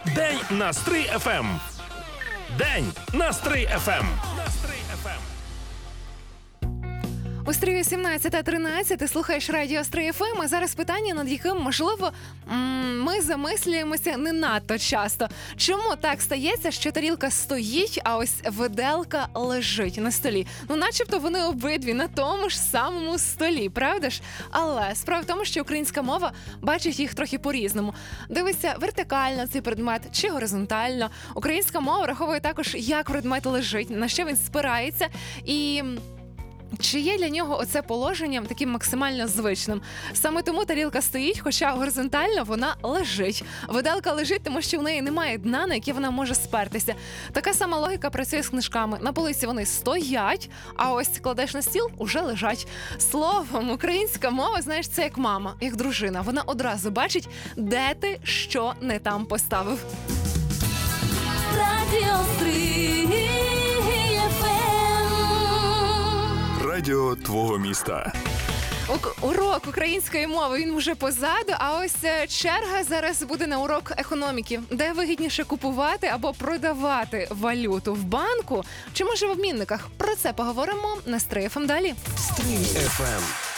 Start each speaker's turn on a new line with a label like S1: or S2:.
S1: День на Стрий ФМ. День на Стрий ФМ.
S2: У Стрії 17:13 ти слухаєш радіо Стрий ФМ, а зараз питання, над яким, можливо, ми замислюємося не надто часто. Чому так стається, що тарілка стоїть, а ось виделка лежить на столі? Ну, начебто вони обидві на тому ж самому столі, правда ж? Але справа в тому, що українська мова бачить їх трохи по-різному. Дивиться вертикально цей предмет чи горизонтально. Українська мова враховує також, як предмет лежить, на що він спирається і... чи є для нього оце положення таким максимально звичним? Саме тому тарілка стоїть, хоча горизонтально вона лежить. Виделка лежить, тому що в неї немає дна, на яке вона може спертися. Така сама логіка працює з книжками. На полиці вони стоять, а ось кладеш на стіл – уже лежать. Словом, українська мова, знаєш, це як мама, як дружина. Вона одразу бачить, де ти що не там поставив.
S3: Радіо Стрий
S1: Радіо твого міста.
S2: Урок української мови, він вже позаду, а ось черга зараз буде на урок економіки. Де вигідніше купувати або продавати валюту в банку, чи може в обмінниках? Про це поговоримо на Стрий ФМ далі.
S1: Стрий ФМ.